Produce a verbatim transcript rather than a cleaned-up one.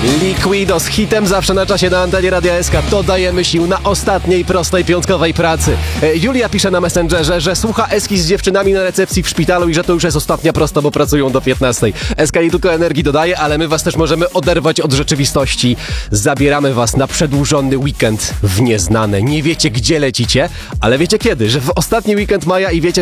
Liquido z hitem zawsze na czasie na antenie Radia S K. Dodajemy sił na ostatniej prostej piątkowej pracy. E, Julia pisze na Messengerze, że słucha Eski z dziewczynami na recepcji w szpitalu i że to już jest ostatnia prosta, bo pracują do piętnastej. Eska jej tylko energii dodaje, ale my was też możemy oderwać od rzeczywistości. Zabieramy was na przedłużony weekend w nieznane. Nie wiecie, gdzie lecicie, ale wiecie kiedy, że w ostatni weekend maja i wiecie,